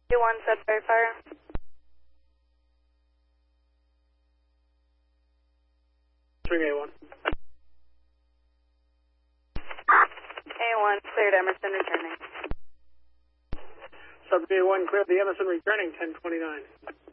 A1 Sudbury Fire. A1. A1 cleared Emerson returning. Sudbury A1 cleared the Emerson returning 1029.